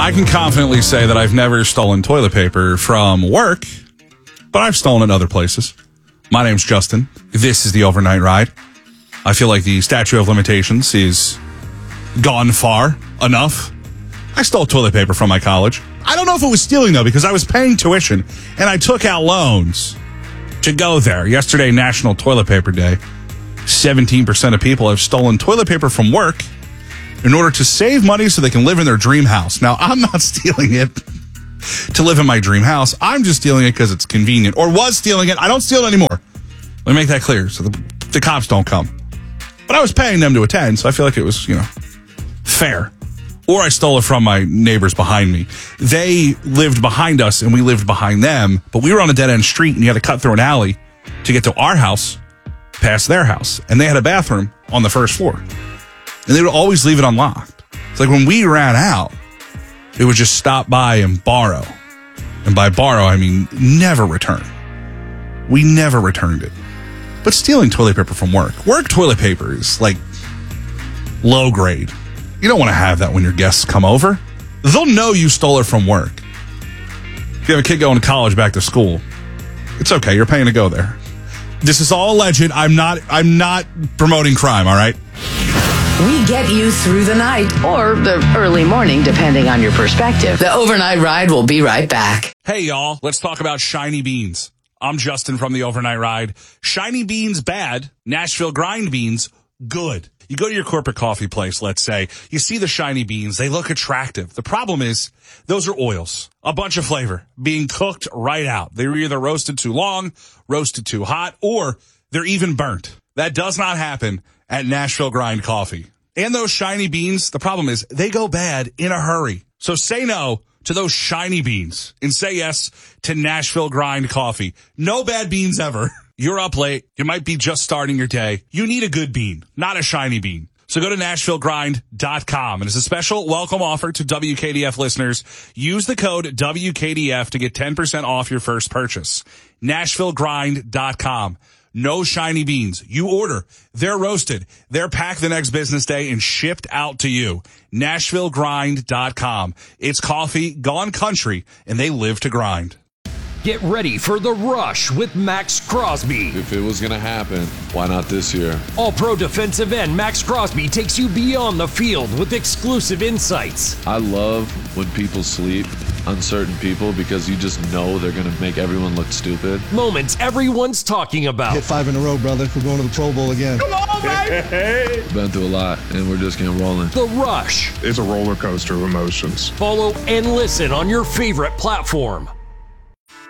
I can confidently say that I've never stolen toilet paper from work, but I've stolen it other places. My name's Justin. This is the Overnight Ride. I feel like the statute of limitations is gone far enough. I stole toilet paper from my college. I don't know if it was stealing, though, because I was paying tuition, and I took out loans to go there. Yesterday, National Toilet Paper Day. 17% of people have stolen toilet paper from work in order to save money so they can live in their dream house. Now, I'm not stealing it to live in my dream house. I'm just stealing it because it's convenient. Or was stealing it. I don't steal it anymore. Let me make that clear so the cops don't come. But I was paying them to attend, so I feel like it was, fair. Or I stole it from my neighbors behind me. They lived behind us and we lived behind them, but we were on a dead-end street and you had to cut through an alley to get to our house, past their house. And they had a bathroom on the first floor. And they would always leave it unlocked. It's like when we ran out, it would just stop by and borrow. And by borrow, I mean never return. We never returned it. But stealing toilet paper from work toilet paper is like low grade. You don't want to have that when your guests come over. They'll know you stole it from work. If you have a kid going to college back to school, it's okay. You're paying to go there. This is all alleged. I'm not promoting crime, all right? We get you through the night or the early morning, depending on your perspective. The Overnight Ride will be right back. Hey, y'all. Let's talk about Shiny Beans. I'm Justin from the Overnight Ride. Shiny Beans, bad. Nashville Grind Beans, good. You go to your corporate coffee place, let's say. You see the shiny beans. They look attractive. The problem is those are oils, a bunch of flavor being cooked right out. They're either roasted too long, roasted too hot, or they're even burnt. That does not happen at Nashville Grind Coffee. And those shiny beans, the problem is they go bad in a hurry. So say no to those shiny beans and say yes to Nashville Grind Coffee. No bad beans ever. You're up late. You might be just starting your day. You need a good bean, not a shiny bean. So go to NashvilleGrind.com. And as a special welcome offer to WKDF listeners, use the code WKDF to get 10% off your first purchase. NashvilleGrind.com. No shiny beans. You order. They're roasted. They're packed the next business day and shipped out to you. NashvilleGrind.com. It's coffee gone country, and they live to grind. Get ready for The Rush with Max Crosby. If it was going to happen, why not this year? All-pro defensive end Max Crosby takes you beyond the field with exclusive insights. I love when people sleep on certain people because you just know they're going to make everyone look stupid. Moments everyone's talking about. Hit 5 in a row, brother. We're going to the Pro Bowl again. Come on, baby! Been through a lot, and we're just getting rolling. The Rush. It's a roller coaster of emotions. Follow and listen on your favorite platform.